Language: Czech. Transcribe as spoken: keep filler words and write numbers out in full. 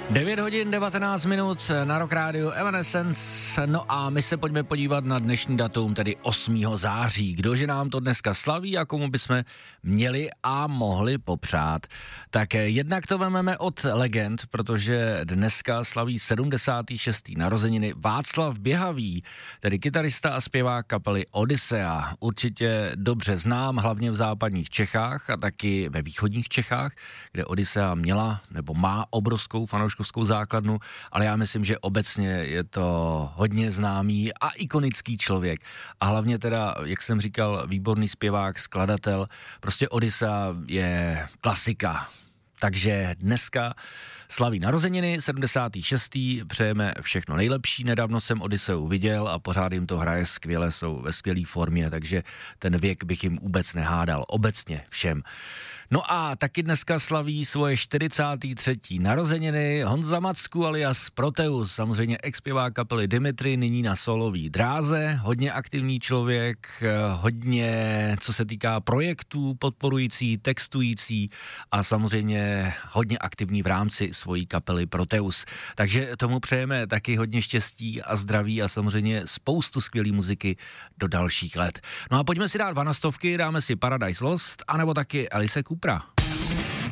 devět hodin devatenáct minut na Rock Radio Evanescence, no a my se pojďme podívat na dnešní datum, tedy osmého září. Kdože nám to dneska slaví a komu bychom měli a mohli popřát. Tak jednak to vememe od legend, protože dneska slaví sedmdesátý šestý narozeniny Václav Běhavý, tedy kytarista a zpěvák kapely Odyssea. Určitě dobře znám, hlavně v západních Čechách a taky ve východních Čechách, kde Odyssea měla nebo má obrovskou fanouškovskou základnu, ale já myslím, že obecně je to hodně známý a ikonický člověk. A hlavně teda, jak jsem říkal, výborný zpěvák, skladatel. Prostě Odyssea je klasika. Takže dneska slaví narozeniny, sedmdesátý šestý Přejeme všechno nejlepší. Nedávno jsem Odysseu viděl a pořád jim to hraje skvěle, jsou ve skvělé formě, takže ten věk bych jim vůbec nehádal. Obecně všem. No a taky dneska slaví svoje čtyřicáté třetí narozeniny Honza Macku alias Proteus, samozřejmě ex-zpěvák kapely Dimitri, nyní na solový dráze, hodně aktivní člověk, hodně, co se týká projektů, podporující, textující a samozřejmě hodně aktivní v rámci svojí kapely Proteus. Takže tomu přejeme taky hodně štěstí a zdraví a samozřejmě spoustu skvělé muziky do dalších let. No a pojďme si dát vanostovky, dáme si Paradise Lost, anebo taky Alice Coopera.